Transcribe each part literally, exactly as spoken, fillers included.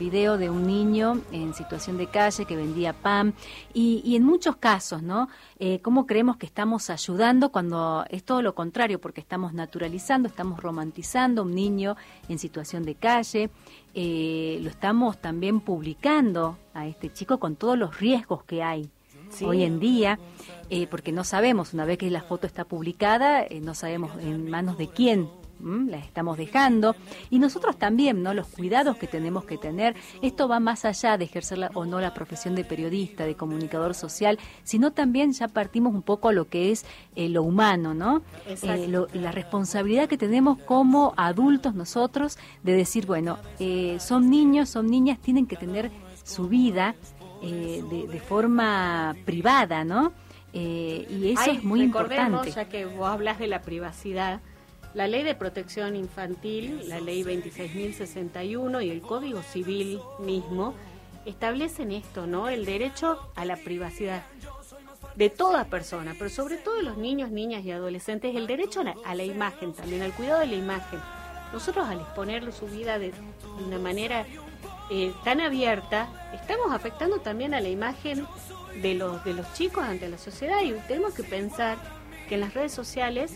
video de un niño en situación de calle que vendía pan y, y en muchos casos, ¿no? Eh, ¿Cómo creemos que estamos ayudando cuando es todo lo contrario? Porque estamos naturalizando, estamos romantizando a un niño en situación de calle, eh, lo estamos también publicando a este chico con todos los riesgos que hay. Sí. Hoy en día, eh, porque no sabemos, una vez que la foto está publicada, eh, no sabemos en manos de quién ¿m? la estamos dejando, y nosotros también, ¿no? Los cuidados que tenemos que tener. Esto va más allá de ejercer la, o no la profesión de periodista, de comunicador social, sino también ya partimos un poco a lo que es eh, lo humano, ¿no? Eh, lo, la responsabilidad que tenemos como adultos nosotros de decir, bueno, eh, son niños, son niñas, tienen que tener su vida Eh, de, de forma privada, ¿no? Eh, y eso Ay, es muy importante. Ya que vos hablas de la privacidad, la Ley de Protección Infantil, la Ley veintiséis mil sesenta y uno y el Código Civil mismo establecen esto, ¿no? El derecho a la privacidad de toda persona, pero sobre todo de los niños, niñas y adolescentes, el derecho a la, a la imagen también, al cuidado de la imagen. Nosotros al exponerle su vida de, de una manera Eh, tan abierta, estamos afectando también a la imagen de los de los chicos ante la sociedad, y tenemos que pensar que en las redes sociales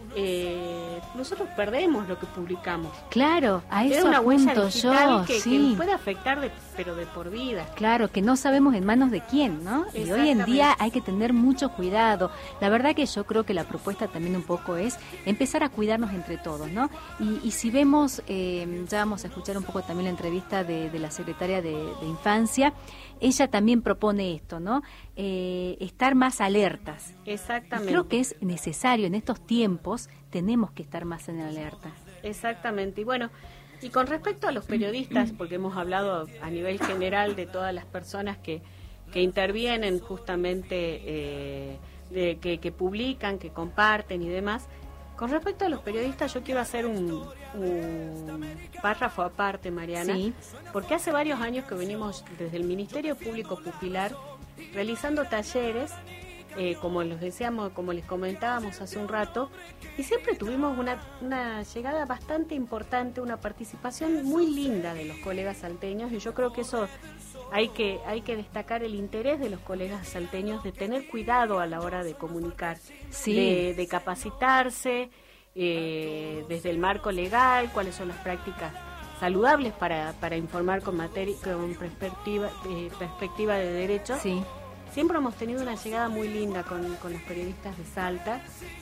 eh, nosotros perdemos lo que publicamos. Claro, a eso una apunto yo, que, sí. que nos puede afectar, de, pero de por vida. Claro, que no sabemos en manos de quién, ¿no? Y hoy en día hay que tener mucho cuidado. La verdad que yo creo que la propuesta también un poco es empezar a cuidarnos entre todos, ¿no? Y, y si vemos, eh, ya vamos a escuchar un poco también la entrevista de, de la secretaria de, de Infancia, ella también propone esto, ¿no? Eh, estar más alertas. Exactamente. Y creo que es necesario en estos tiempos, tenemos que estar más en alerta. Exactamente. Y bueno, y con respecto a los periodistas, porque hemos hablado a nivel general de todas las personas que, que intervienen justamente, eh, de, que, que publican, que comparten y demás, con respecto a los periodistas yo quiero hacer un, un párrafo aparte, Mariana, sí. Porque hace varios años que venimos desde el Ministerio Público Pupilar realizando talleres, eh, como les decíamos, como les comentábamos hace un rato, y siempre tuvimos una, una llegada bastante importante, una participación muy linda de los colegas salteños, y yo creo que eso hay que, hay que destacar el interés de los colegas salteños de tener cuidado a la hora de comunicar, sí. de, de capacitarse eh, desde el marco legal, cuáles son las prácticas saludables para, para informar con materia, con perspectiva, eh, perspectiva de derechos. Sí. Siempre hemos tenido una llegada muy linda con, con los periodistas de Salta,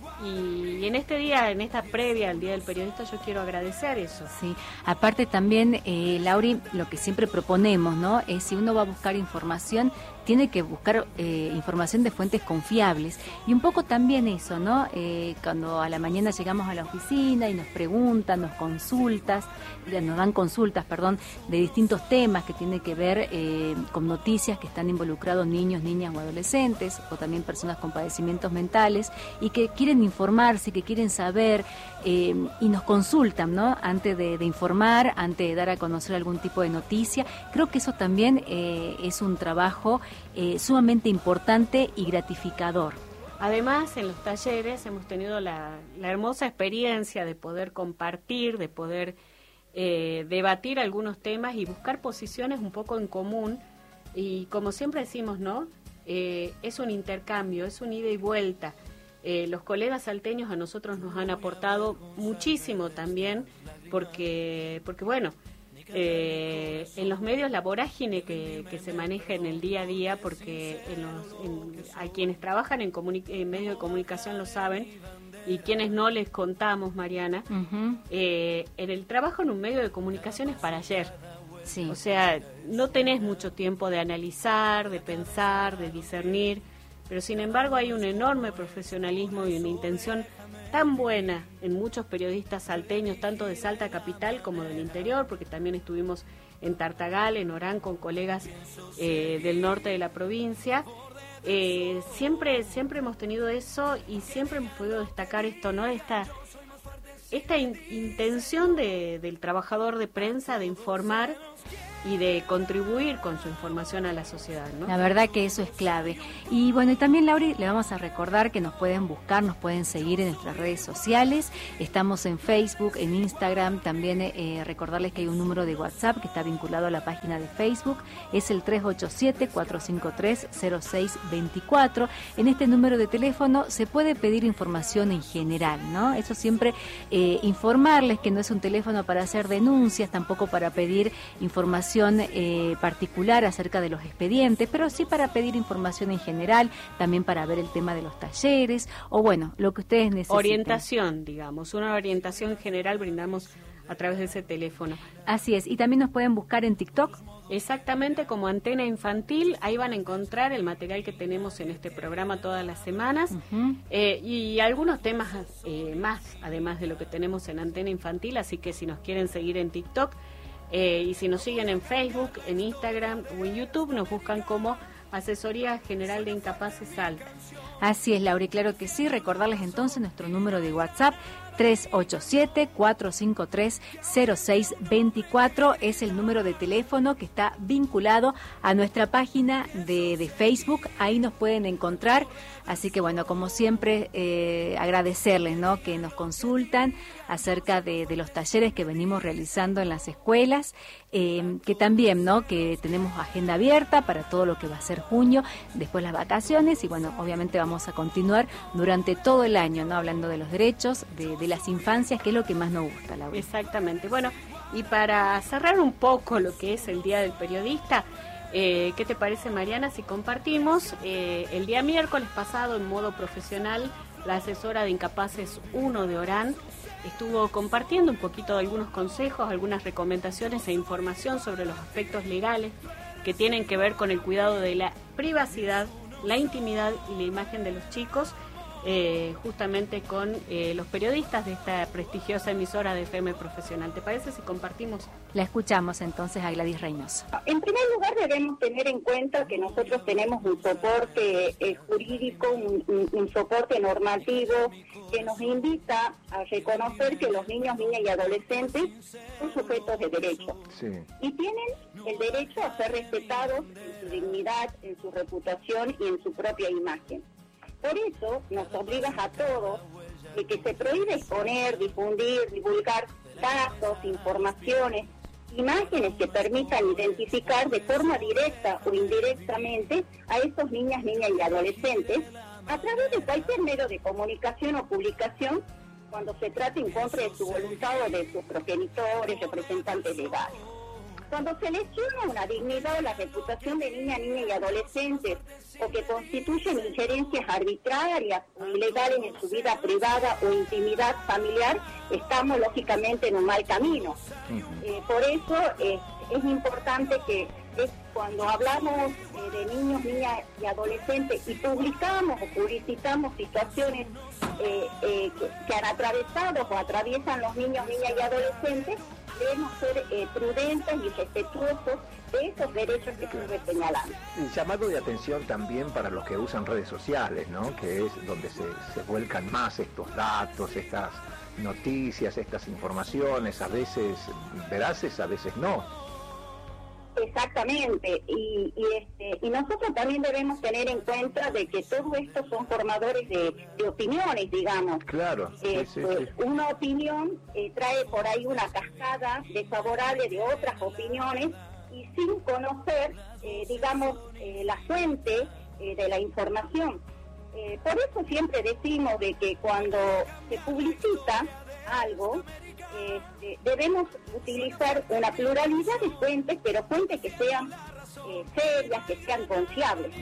y en este día, en esta previa al Día del Periodista, yo quiero agradecer eso. Sí, aparte también, eh, Lauri, lo que siempre proponemos, ¿no? Es si uno va a buscar información, tiene que buscar eh, información de fuentes confiables, y un poco también eso, ¿no? Eh, cuando a la mañana llegamos a la oficina y nos preguntan, nos consultas, nos dan consultas, perdón, de distintos temas que tienen que ver eh, con noticias que están involucrados niños, niñas o adolescentes, o también personas con padecimientos mentales, y que quieren informarse, que quieren saber, eh, y nos consultan, ¿no? Antes de, de informar, antes de dar a conocer algún tipo de noticia. Creo que eso también eh, es un trabajo Eh, sumamente importante y gratificador. Además, en los talleres hemos tenido la, la hermosa experiencia de poder compartir, de poder eh, debatir algunos temas y buscar posiciones un poco en común, y como siempre decimos, ¿no? Eh, es un intercambio, es un ida y vuelta. Eh, los colegas salteños a nosotros nos han aportado muchísimo también, porque, porque bueno, Eh, en los medios la vorágine que, que se maneja en el día a día, porque en los, en, hay quienes trabajan en, comuni- en medios de comunicación lo saben, y quienes no les contamos, Mariana, uh-huh. eh, en el trabajo en un medio de comunicación es para ayer. Sí. O sea, no tenés mucho tiempo de analizar, de pensar, de discernir, pero sin embargo hay un enorme profesionalismo y una intención tan buena en muchos periodistas salteños, tanto de Salta capital como del interior, porque también estuvimos en Tartagal, en Orán, con colegas eh, del norte de la provincia. Eh, siempre siempre hemos tenido eso, y siempre hemos podido destacar esto, ¿no? Esta, esta in- intención de, del trabajador de prensa de informar y de contribuir con su información a la sociedad, ¿no? La verdad que eso es clave. Y bueno, y también, Lauri, le vamos a recordar que nos pueden buscar, nos pueden seguir en nuestras redes sociales. Estamos en Facebook, en Instagram. También eh, recordarles que hay un número de WhatsApp que está vinculado a la página de Facebook. Es el tres ocho siete, cuatro cinco tres, cero seis dos cuatro. En este número de teléfono se puede pedir información en general, ¿no? Eso siempre eh, informarles que no es un teléfono para hacer denuncias, tampoco para pedir información Eh, particular acerca de los expedientes, pero sí para pedir información en general, también para ver el tema de los talleres, o bueno, lo que ustedes necesiten. Orientación, digamos, una orientación general brindamos a través de ese teléfono. Así es, y también nos pueden buscar en TikTok. Exactamente, como Antena Infantil, ahí van a encontrar el material que tenemos en este programa todas las semanas, uh-huh. eh, y algunos temas eh, más, además de lo que tenemos en Antena Infantil, así que si nos quieren seguir en TikTok, Eh, y si nos siguen en Facebook, en Instagram o en YouTube, nos buscan como Asesoría General de Incapaces Salta. Así es, Laura, claro que sí. Recordarles entonces nuestro número de WhatsApp, tres ocho siete, cuatro cinco tres, cero seis dos cuatro, es el número de teléfono que está vinculado a nuestra página de, de Facebook. Ahí nos pueden encontrar. Así que bueno, como siempre, eh, agradecerles, ¿no?, que nos consultan acerca de, de los talleres que venimos realizando en las escuelas, eh, que también, ¿no?, que tenemos agenda abierta para todo lo que va a ser junio, después las vacaciones, y bueno, obviamente vamos a continuar durante todo el año, ¿no?, hablando de los derechos de, de las infancias, que es lo que más nos gusta, Laura. Exactamente. Bueno, y para cerrar un poco lo que es el Día del Periodista, Eh, ¿qué te parece, Mariana, si compartimos eh, el día miércoles pasado en modo profesional, la asesora de Incapaces uno de Orán estuvo compartiendo un poquito de algunos consejos, algunas recomendaciones e información sobre los aspectos legales que tienen que ver con el cuidado de la privacidad, la intimidad y la imagen de los chicos, eh, justamente con eh, los periodistas de esta prestigiosa emisora de F M Profesional. ¿Te parece si compartimos? La escuchamos entonces a Gladys Reynoso. En primer lugar, debemos tener en cuenta que nosotros tenemos un soporte eh, jurídico, un, un, un soporte normativo que nos invita a reconocer que los niños, niñas y adolescentes son sujetos de derecho. Sí. Y tienen el derecho a ser respetados en su dignidad, en su reputación y en su propia imagen. Por eso nos obliga a todos de que se prohíbe exponer, difundir, divulgar datos, informaciones, imágenes que permitan identificar de forma directa o indirectamente a estos niñas, niñas y adolescentes a través de cualquier medio de comunicación o publicación cuando se trate en contra de su voluntad o de sus progenitores, representantes legales. Cuando se lesiona una dignidad o la reputación de niñas, niñas y adolescentes, o que constituyen injerencias arbitrarias o ilegales en su vida privada o intimidad familiar, estamos lógicamente en un mal camino. Uh-huh. Eh, por eso eh, es importante que es cuando hablamos eh, de niños, niñas y adolescentes y publicamos o publicitamos situaciones eh, eh, que, que han atravesado o atraviesan los niños, niñas y adolescentes, debemos ser eh, prudentes y respetuosos de esos derechos que estuve señalando. El llamado de atención también para los que usan redes sociales, ¿no?, que es donde se, se vuelcan más estos datos, estas noticias, estas informaciones, a veces veraces, a veces no. Exactamente, y, y, este, y nosotros también debemos tener en cuenta de que todo esto son formadores de, de opiniones, digamos. Claro. Eh, sí, sí, pues, sí. Una opinión eh, trae por ahí una cascada desfavorable de otras opiniones y sin conocer, eh, digamos, eh, la fuente eh, de la información. Eh, por eso siempre decimos de que cuando se publicita algo, Este, debemos utilizar una pluralidad de fuentes, pero fuentes que sean eh, serias, que sean confiables.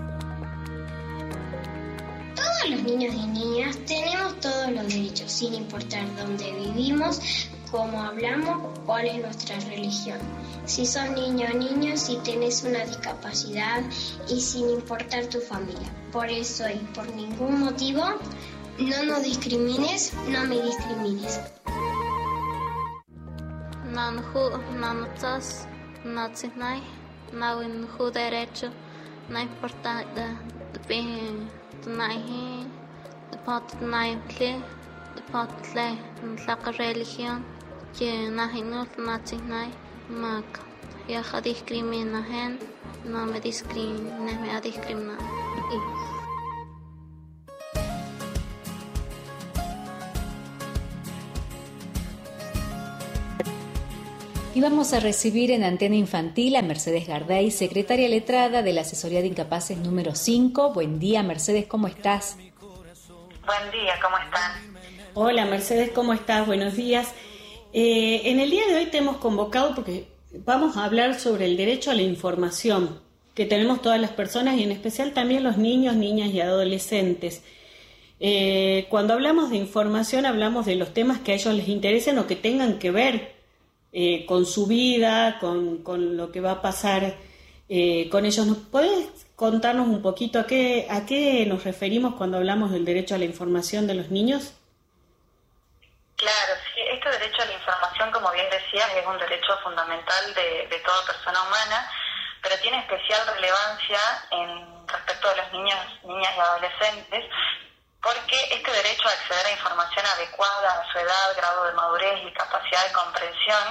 Todos los niños y niñas tenemos todos los derechos, sin importar dónde vivimos, cómo hablamos, cuál es nuestra religión. Si sos niño o niño, si tenés una discapacidad y sin importar tu familia. Por eso y por ningún motivo, no nos discrimines, no me discrimines. Nan hu nanotas nazinai nawin hu derecho na importante de pe nai de pot nai tle de pot tle la religión que na hinul nazinai mak yaja discriminación, no me discrimina, me ha discriminado. Y vamos a recibir en Antena Infantil a Mercedes Garday, secretaria letrada de la Asesoría de Incapaces número cinco. Buen día, Mercedes, ¿cómo estás? Buen día, ¿cómo están? Hola, Mercedes, ¿cómo estás? Buenos días. Eh, en el día de hoy te hemos convocado porque vamos a hablar sobre el derecho a la información que tenemos todas las personas y en especial también los niños, niñas y adolescentes. Eh, cuando hablamos de información hablamos de los temas que a ellos les interesen o que tengan que ver Eh, con su vida, con, con lo que va a pasar eh, con ellos. ¿Nos podés contarnos un poquito a qué, a qué nos referimos cuando hablamos del derecho a la información de los niños? Claro, sí, este derecho a la información, como bien decías, es un derecho fundamental de, de toda persona humana, pero tiene especial relevancia en respecto a los niños, niñas y adolescentes, porque este derecho a acceder a información adecuada a su edad, grado de madurez y capacidad de comprensión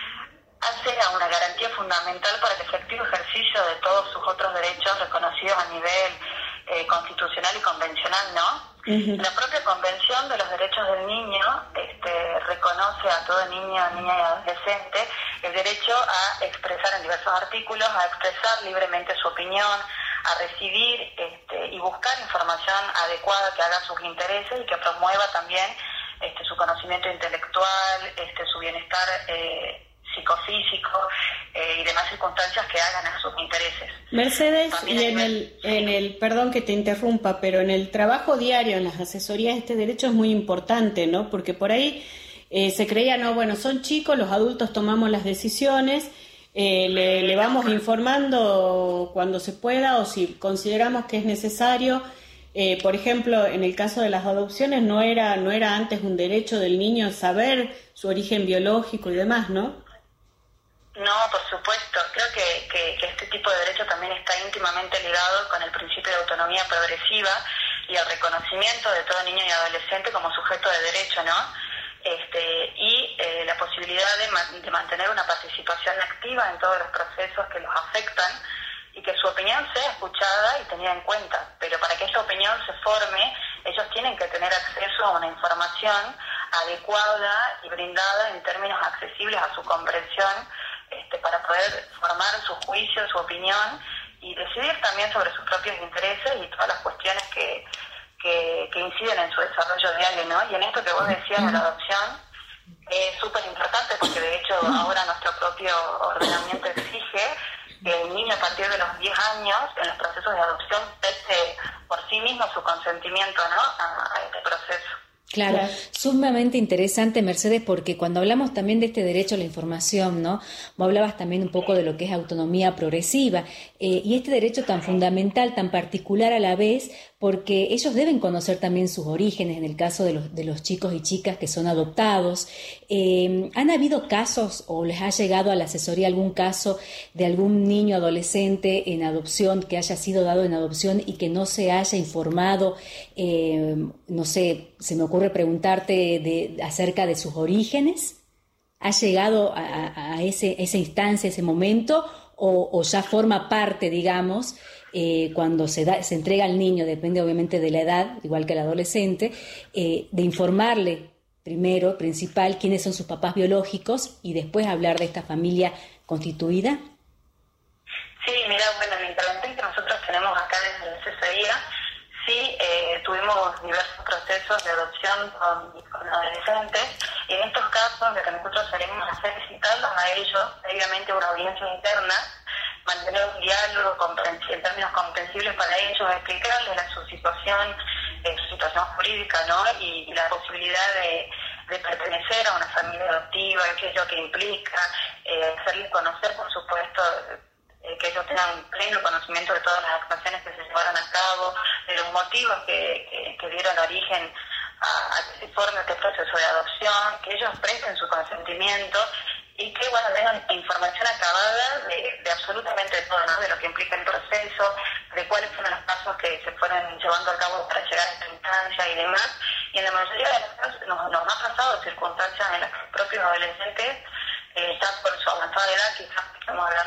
hace a una garantía fundamental para el efectivo ejercicio de todos sus otros derechos reconocidos a nivel eh, constitucional y convencional, ¿no? Uh-huh. La propia Convención de los Derechos del Niño este, reconoce a todo niño, niña y adolescente el derecho a expresar en diversos artículos, a expresar libremente su opinión, a recibir este, y buscar información adecuada que haga sus intereses y que promueva también este, su conocimiento intelectual, este, su bienestar eh, psicofísico eh, y demás circunstancias que hagan a sus intereses. Mercedes, también y en el, en el, perdón que te interrumpa, pero en el trabajo diario, en las asesorías, este derecho es muy importante, ¿no? Porque por ahí eh, se creía, no, bueno, son chicos, los adultos tomamos las decisiones. Eh, le, le vamos informando cuando se pueda o si consideramos que es necesario. Eh, por ejemplo, en el caso de las adopciones no era no era antes un derecho del niño saber su origen biológico y demás, ¿no? No, por supuesto. Creo que, que, que este tipo de derecho también está íntimamente ligado con el principio de autonomía progresiva y el reconocimiento de todo niño y adolescente como sujeto de derecho, ¿no? Este, y eh, la posibilidad de, ma- de mantener una participación activa en todos los procesos que los afectan y que su opinión sea escuchada y tenida en cuenta. Pero para que esa opinión se forme, ellos tienen que tener acceso a una información adecuada y brindada en términos accesibles a su comprensión este, para poder formar su juicio, su opinión y decidir también sobre sus propios intereses y todas las cuestiones que Que, que inciden en su desarrollo diario, ¿no? Y en esto que vos decías de la adopción es súper importante porque de hecho ahora nuestro propio ordenamiento exige que el niño a partir de los diez años en los procesos de adopción preste por sí mismo su consentimiento, ¿no? a, a este proceso. Claro, sumamente interesante, Mercedes, porque cuando hablamos también de este derecho a la información, ¿no? Vos hablabas también un poco de lo que es autonomía progresiva eh, y este derecho tan fundamental, tan particular a la vez, porque ellos deben conocer también sus orígenes en el caso de los, de los chicos y chicas que son adoptados. Eh, ¿Han habido casos o les ha llegado a la asesoría algún caso de algún niño adolescente en adopción que haya sido dado en adopción y que no se haya informado? Eh, no sé, se me ocurre preguntarte de, acerca de sus orígenes. ¿Ha llegado a, a, a ese, esa instancia, ese momento o, o ya forma parte, digamos, Eh, cuando se, da, se entrega al niño, depende obviamente de la edad, igual que al adolescente, eh, de informarle primero, principal, quiénes son sus papás biológicos y después hablar de esta familia constituida? Sí, mira, bueno, en la intervención que nosotros tenemos acá desde la asesoría, sí, eh, tuvimos diversos procesos de adopción con, con adolescentes y en estos casos lo que nosotros solemos hacer es citarlos a ellos, previamente una audiencia interna, mantener un diálogo en términos comprensibles para ellos, explicarles la, su situación, eh, su situación jurídica, ¿no? Y, y la posibilidad de, de pertenecer a una familia adoptiva, qué es lo que implica, eh, hacerles conocer, por supuesto, eh, que ellos tengan pleno conocimiento de todas las actuaciones que se llevaron a cabo, de los motivos que, que, que dieron origen a, a que se forme este proceso de adopción, que ellos presten su consentimiento y que, bueno, tengan información acabada de, de absolutamente todo, ¿no? De lo que implica el proceso, de cuáles fueron los pasos que se fueron llevando a cabo para llegar a esta instancia y demás. Y en la mayoría de los casos nos, nos ha pasado circunstancias en las que los propios adolescentes, eh, ya por su avanzada edad, quizás estamos hablando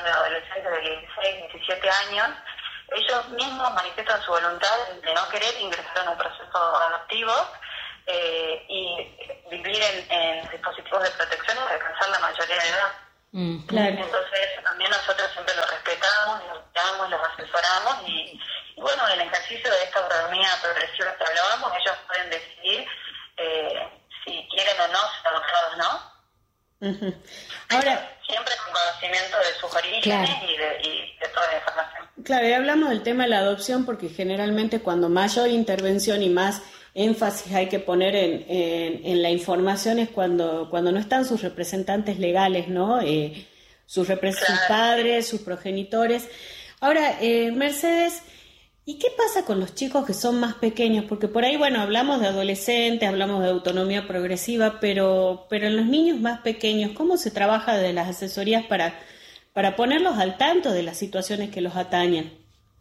adolescentes de dieciséis, diecisiete años, ellos mismos manifiestan su voluntad de no querer ingresar en un proceso adoptivo eh, y vivir en, en dispositivos de protección y alcanzar la mayoría de edad. Mm, claro. Entonces también nosotros siempre los respetamos, los guiamos, los asesoramos y, y bueno, en el ejercicio de esta autonomía progresiva que hablábamos, ellos pueden decidir eh, si quieren o no ser adoptados, ¿no? Uh-huh. Ahora, siempre con conocimiento de sus orígenes claro. y, de, y de toda la información. Claro, y hablamos del tema de la adopción porque generalmente cuando mayor intervención y más énfasis hay que poner en, en, en la información es cuando, cuando no están sus representantes legales, ¿no? Eh, sus, repre- claro. sus padres, sus progenitores. Ahora, eh, Mercedes, ¿y qué pasa con los chicos que son más pequeños? Porque por ahí, bueno, hablamos de adolescentes, hablamos de autonomía progresiva, pero, pero en los niños más pequeños, ¿cómo se trabaja desde las asesorías para, para ponerlos al tanto de las situaciones que los atañen?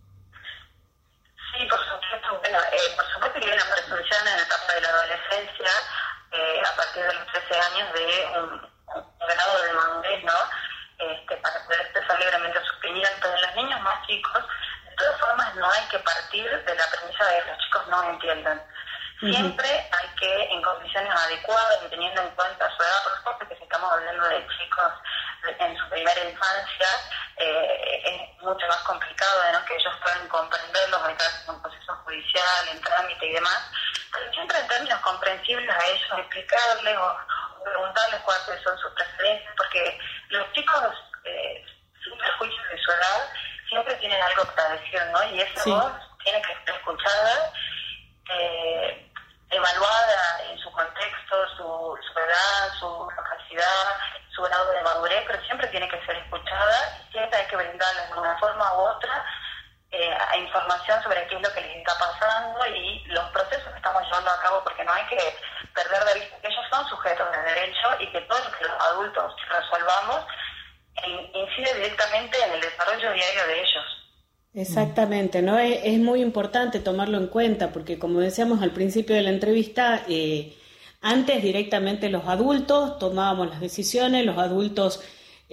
Sí, por supuesto. Bueno, eh, por supuesto que hay una presunción en la etapa de la adolescencia, eh, a partir de los trece años, de un, un grado de madurez, ¿no? Este, para poder expresar libremente su opinión. Pero en los niños más chicos, de todas formas, no hay que partir de la premisa de que los chicos no entiendan. Siempre uh-huh. hay que, en condiciones adecuadas y teniendo en cuenta su edad, por supuesto que si estamos hablando de chicos en su primera infancia, eh, es mucho más complicado, ¿no? Que ellos puedan comprenderlo, meterse en un proceso judicial, en trámite y demás, pero siempre en términos comprensibles a ellos, explicarles o, o preguntarles cuáles son sus preferencias, porque los chicos, eh, sin perjuicio de su edad, siempre tienen algo para decir, ¿no? Y esa sí. voz tiene que ser escuchada, eh, evaluada en su contexto, su, su edad, su capacidad, su grado de madurez, pero siempre tiene que ser escuchada y siempre hay que brindarles de una forma u otra eh, información sobre qué es lo que les está pasando y los procesos que estamos llevando a cabo, porque no hay que perder de vista que ellos son sujetos de derecho y que todo lo que los adultos resolvamos incide directamente en el desarrollo diario de ellos. Exactamente, ¿no? Es, es muy importante tomarlo en cuenta porque, como decíamos al principio de la entrevista, eh, antes directamente los adultos tomábamos las decisiones, los adultos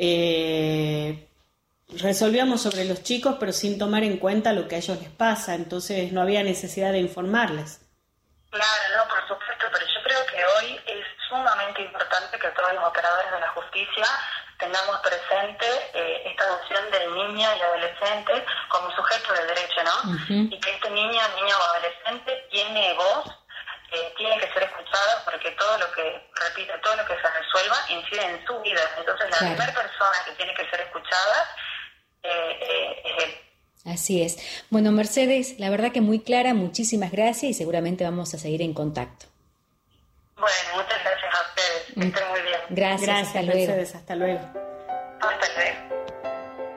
eh, resolvíamos sobre los chicos, pero sin tomar en cuenta lo que a ellos les pasa, entonces no había necesidad de informarles. Claro, no, por supuesto, pero yo creo que hoy es sumamente importante que todos los operadores de la justicia tengamos presente eh, esta noción del niño y adolescente como sujeto de derecho, ¿no? Uh-huh. Y que este niño, niño o adolescente tiene voz, eh, tiene que ser escuchado porque todo lo que, repito, todo lo que se resuelva incide en su vida. Entonces la claro. primera persona que tiene que ser escuchada eh, eh, es él. Así es. Bueno, Mercedes, la verdad que muy clara, muchísimas gracias y seguramente vamos a seguir en contacto. Bueno, muchas gracias a ustedes. Que estén muy bien. Gracias, gracias hasta luego. Mercedes, hasta luego. Hasta luego.